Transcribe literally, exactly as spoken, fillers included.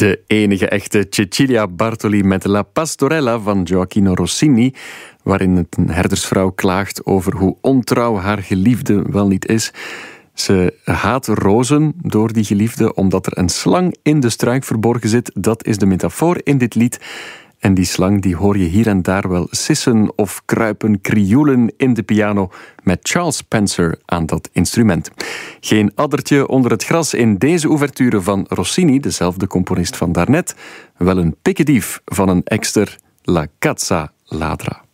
De enige echte Cecilia Bartoli met La Pastorella van Gioachino Rossini, waarin een herdersvrouw klaagt over hoe ontrouw haar geliefde wel niet is. Ze haat rozen door die geliefde omdat er een slang in de struik verborgen zit. Dat is de metafoor in dit lied. En die slang die hoor je hier en daar wel sissen of kruipen, krioelen in de piano met Charles Spencer aan dat instrument. Geen addertje onder het gras in deze ouverture van Rossini, dezelfde componist van daarnet. Wel een pikkedief van een ekster, La Cazza Ladra.